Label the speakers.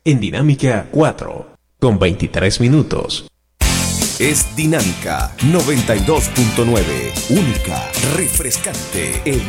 Speaker 1: en Dinámica 4, con 23 minutos.
Speaker 2: Es Dinámica 92.9, única, refrescante,